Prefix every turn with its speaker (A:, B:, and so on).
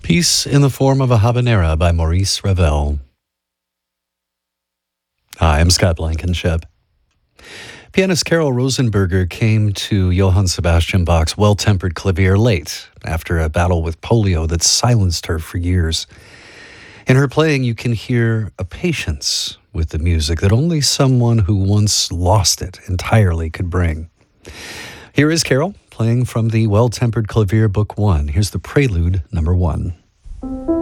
A: Peace in the Form of a Habanera by Maurice Ravel. Hi, I'm Scott Blankenship. Pianist Carol Rosenberger came to Johann Sebastian Bach's Well-Tempered Clavier late, after a battle with polio that silenced her for years. In her playing, you can hear a patience with the music that only someone who once lost it entirely could bring. Here is Carol, playing from the Well-Tempered Clavier Book 1. Here's the Prelude, number 1.